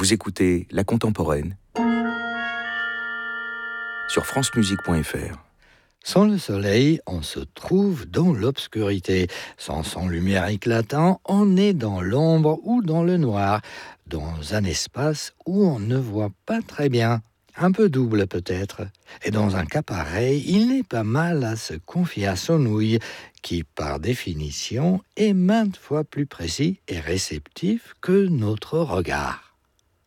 Vous écoutez La Contemporaine sur francemusique.fr. Sans le soleil, on se trouve dans l'obscurité. Sans son lumière éclatant, on est dans l'ombre ou dans le noir, dans un espace où on ne voit pas très bien. Un peu double peut-être. Et dans un cas pareil, il n'est pas mal à se confier à son ouïe, qui par définition est maintes fois plus précis et réceptif que notre regard.